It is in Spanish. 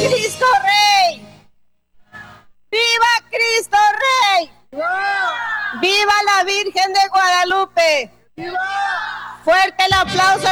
Cristo Rey! ¡Viva Cristo Rey! ¡Viva la Virgen de Guadalupe! ¡Fuerte el aplauso!